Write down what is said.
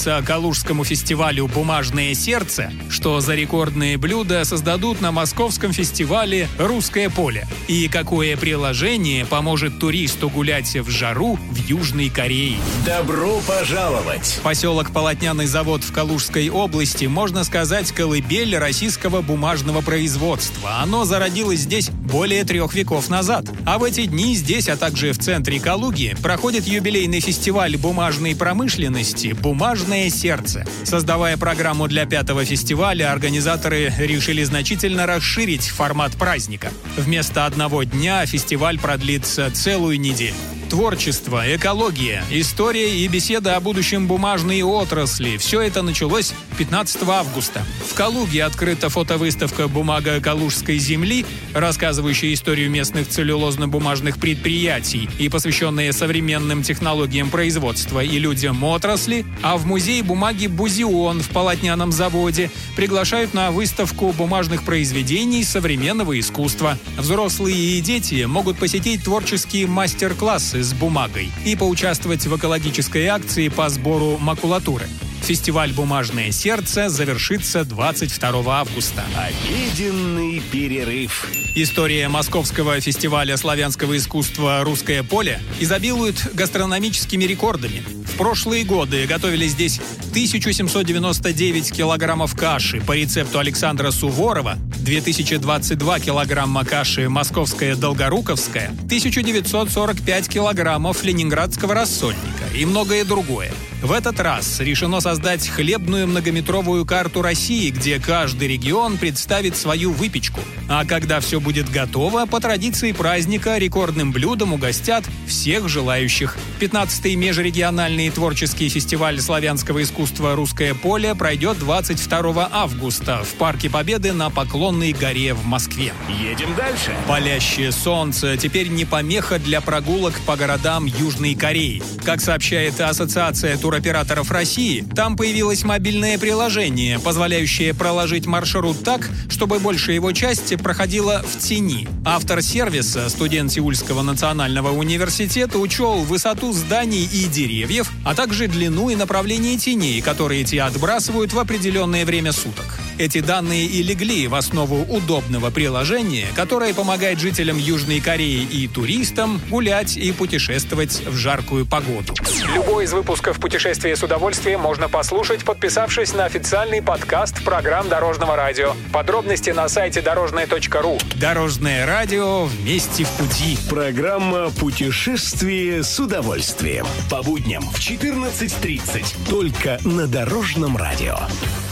готовится к Калужскому фестивалю «Бумажное сердце», что за рекордные блюда создадут на московском фестивале «Русское поле». И какое приложение поможет туристу гулять в жару в Южной Корее. Добро пожаловать! Поселок Полотняный завод в Калужской области, можно сказать, колыбель российского бумажного производства. Оно зародилось здесь более 3 веков назад. А в эти дни здесь, а также в центре Калуги, проходит юбилейный фестиваль бумажной промышленности «Бумажное сердце». Создавая программу для 5-го фестиваля, организаторы решили значительно расширить формат праздника. Вместо одного дня фестиваль продлится целую неделю. Творчество, экология, история и беседа о будущем бумажной отрасли – все это началось 15 августа. В Калуге открыта фотовыставка «Бумага калужской земли», рассказывающая историю местных целлюлозно-бумажных предприятий и посвященная современным технологиям производства и людям отрасли, а в музей бумаги «Бузион» в Полотняном заводе приглашают на выставку бумажных произведений современного искусства. Взрослые и дети могут посетить творческие мастер-классы с бумагой и поучаствовать в экологической акции по сбору макулатуры. Фестиваль «Бумажное сердце» завершится 22 августа. Обеденный перерыв. История московского фестиваля славянского искусства «Русское поле» изобилует гастрономическими рекордами. В прошлые годы готовили здесь 1799 килограммов каши по рецепту Александра Суворова, 2022 килограмма каши московская долгоруковская, 1945 килограммов ленинградского рассольника и многое другое. В этот раз решено создать хлебную многометровую карту России, где каждый регион представит свою выпечку. А когда все будет готово, по традиции праздника рекордным блюдом угостят всех желающих. 15-й межрегиональный творческий фестиваль славянского искусства «Русское поле» пройдет 22 августа в Парке Победы на Поклонной горе в Москве. Едем дальше. Палящее солнце теперь не помеха для прогулок по городам Южной Кореи. Как сообщает Ассоциация туроператоров России, там появилось мобильное приложение, позволяющее проложить маршрут так, чтобы большая его часть проходила в тени. Автор сервиса, студент Сеульского национального университета, учел высоту зданий и деревьев, а также длину и направление теней, которые те отбрасывают в определенное время суток. Эти данные и легли в основу удобного приложения, которое помогает жителям Южной Кореи и туристам гулять и путешествовать в жаркую погоду. Любой из выпусков «Путешествия с удовольствием» можно послушать, подписавшись на официальный подкаст программ Дорожного радио. Подробности на сайте дорожное.ру. Дорожное радио, вместе в пути. Программа «Путешествие с удовольствием». По будням в 14:30. Только на Дорожном радио.